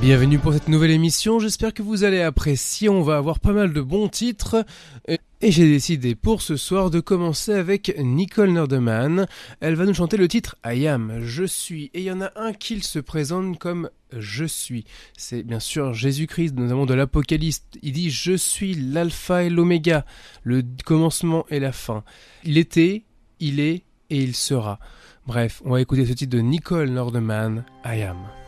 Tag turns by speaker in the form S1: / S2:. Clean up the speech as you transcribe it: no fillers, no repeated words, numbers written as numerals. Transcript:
S1: Bienvenue pour cette nouvelle émission, j'espère que vous allez apprécier, on va avoir pas mal de bons titres et j'ai décidé pour ce soir de commencer avec Nicole Nordeman. Elle va nous chanter le titre I Am, je suis, et il y en a un qui se présente comme je suis. C'est bien sûr Jésus-Christ, notamment de l'Apocalypse, il dit je suis l'alpha et l'oméga, le commencement et la fin. Il était, il est et il sera. Bref, on va écouter ce titre de Nicole Nordeman, I Am.